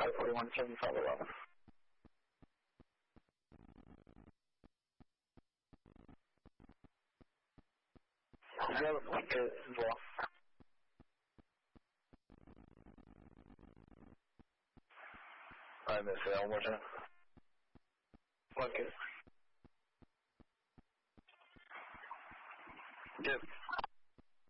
541-7511. You have a point as well. I missed that one more time. Okay. Good.